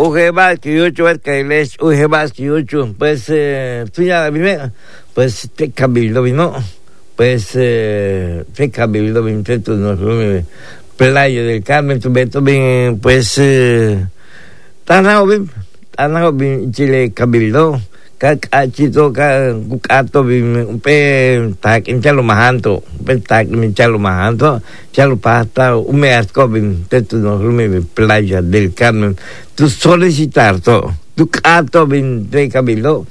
Ujebas Kiyuchu, Kailesh, Ujebas Kiyuchu, pues, tú ya vine, pues, te cabildo vino, pues, te cabildo vino, tú no, Playa del Carmen, tu beto bien, pues, tanao bin, Chile cabildo, Kakachito, Kakukato bin, tak, Chalo Mahanto, tak, Chalo Mahanto, Chalo Pasta, Umeasco bin, tú no, Playa del Carmen, tu solicitar todo, tu cato bin, te cabildo,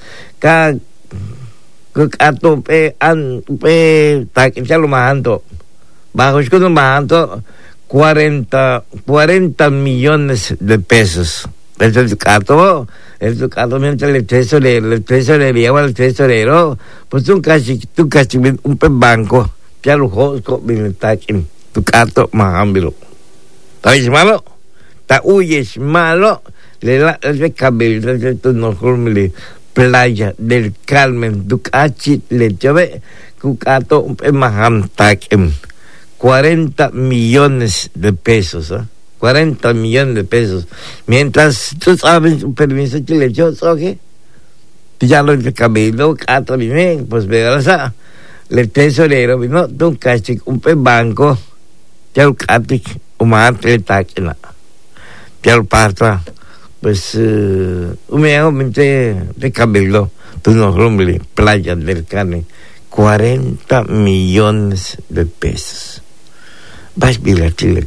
Kakukato, tak, Chalo Mahanto, bajo escudo Mahanto, 40 millones de pesos. El ducato mientras el tesorero, pues un cachi, un banco, ya lo josco, bien taquín, ducato, mahambiro. ¿Está malo? ¿Está huyes malo? Le da el cabello, no Playa del Carmen, ducachi, le lleve, ducato, un maham taquín. 40 millones de pesos, ¿eh? 40 millones de pesos. Mientras tú sabes un permiso chile, yo soy ya lo de cabello, cato, pues verás, el tesorero vino, un cachic, un banco, ya el catic, un mate, el taquina, ya el parto, pues, un medio de cabello, tú no rumble, Playa del Carmen, 40 millones de pesos. Vas a mirar Chile,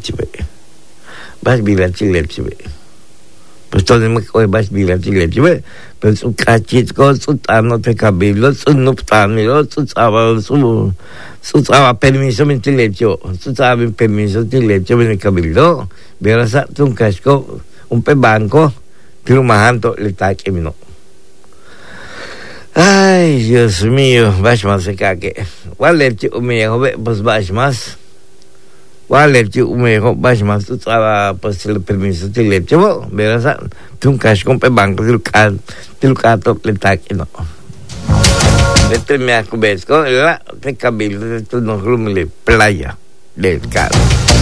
pues todo el mundo vas a mirar Chile, pues un cachito, su tano de cabello, su nuptano, su sábado permiso en Chile, su sábado permiso en Chile, en el cabello, verás un casco, un banco, que lo majanto le está aquí, no. Ay, Dios mío, vas más se cague. ¿Cuál me pues vas más? ¿Cuál me vas más? Tú sabes, pues el permiso te le llevo, verás, tú un cash con banco, tú cato, le taque, no. Este me ha cubierto, te cabildo, tú no rumble, Playa del Carmen.